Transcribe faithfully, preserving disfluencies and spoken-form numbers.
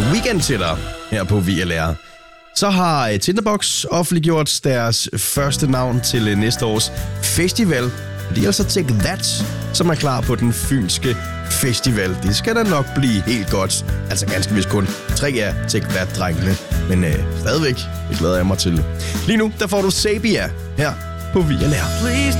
weekend til dig her på V L R. Så har Tinderbox offentliggjort deres første navn til næste års festival. Det er altså Take That, som er klar på den fynske festival. Det skal da nok blive helt godt. Altså ganske vist kun tre af Take That-drengene. Men øh, stadigvæk, det glæder jeg mig til. Lige nu, der får du Sabia her på V L R.